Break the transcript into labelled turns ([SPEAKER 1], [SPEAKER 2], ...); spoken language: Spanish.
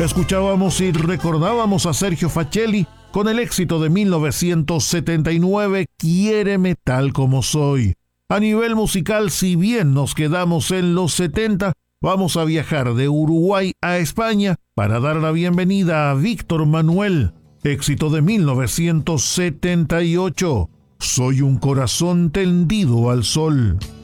[SPEAKER 1] Escuchábamos y recordábamos a Sergio Facelli con el éxito de 1979, Quiéreme tal como soy. A nivel musical, si bien nos quedamos en los 70, vamos a viajar de Uruguay a España para dar la bienvenida a Víctor Manuel, éxito de 1978, Soy un corazón tendido al sol.